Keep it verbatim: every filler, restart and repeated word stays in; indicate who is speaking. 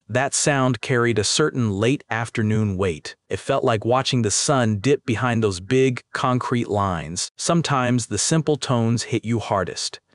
Speaker 1: That sound carried a certain late afternoon weight. It felt like watching the sun dip behind those big, concrete lines. Sometimes the simple tones hit you hardest.